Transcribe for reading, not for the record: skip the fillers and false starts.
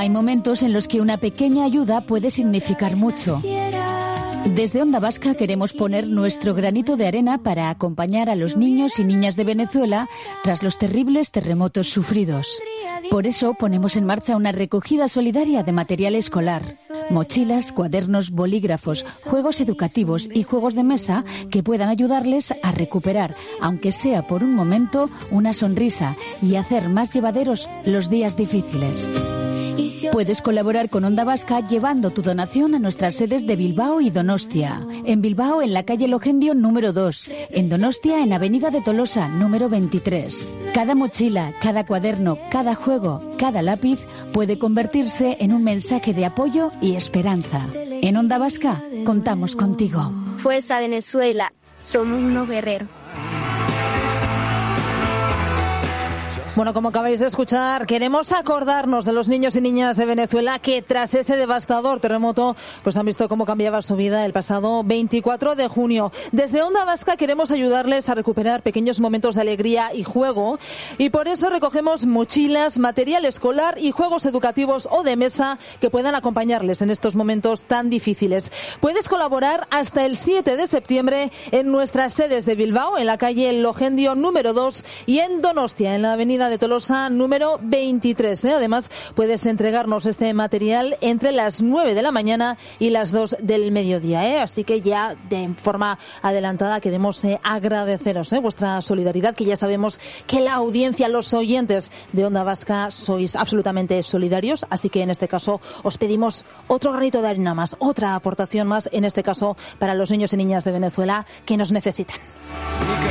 Hay momentos en los que una pequeña ayuda puede significar mucho. Desde Onda Vasca queremos poner nuestro granito de arena para acompañar a los niños y niñas de Venezuela tras los terribles terremotos sufridos. Por eso ponemos en marcha una recogida solidaria de material escolar, mochilas, cuadernos, bolígrafos, juegos educativos y juegos de mesa que puedan ayudarles a recuperar, aunque sea por un momento, una sonrisa y hacer más llevaderos los días difíciles. Puedes colaborar con Onda Vasca llevando tu donación a nuestras sedes de Bilbao y Donostia. En Bilbao, en la calle Logendio número 2. En Donostia, en Avenida de Tolosa número 23. Cada mochila, cada cuaderno, cada juego, cada lápiz puede convertirse en un mensaje de apoyo y esperanza. En Onda Vasca, contamos contigo. Fuerza Venezuela, somos unos guerreros. Bueno, como acabáis de escuchar, queremos acordarnos de los niños y niñas de Venezuela que tras ese devastador terremoto pues han visto cómo cambiaba su vida el pasado 24 de junio. Desde Onda Vasca queremos ayudarles a recuperar pequeños momentos de alegría y juego y por eso recogemos mochilas, material escolar y juegos educativos o de mesa que puedan acompañarles en estos momentos tan difíciles. Puedes colaborar hasta el 7 de septiembre en nuestras sedes de Bilbao, en la calle Logendio número 2 y en Donostia, en la avenida de Tolosa número 23. Además, puedes entregarnos este material entre las 9 de la mañana y las 2 del mediodía. Así que ya de forma adelantada queremos agradeceros vuestra solidaridad, que ya sabemos que la audiencia, los oyentes de Onda Vasca sois absolutamente solidarios. Así que en este caso os pedimos otro granito de arena más, otra aportación más, en este caso para los niños y niñas de Venezuela que nos necesitan.